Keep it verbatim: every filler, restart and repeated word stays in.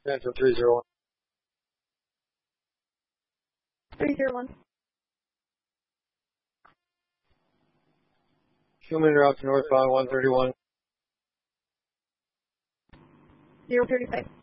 Phantom three zero one. three zero one. Human route to northbound one thirty-one. zero thirty-five.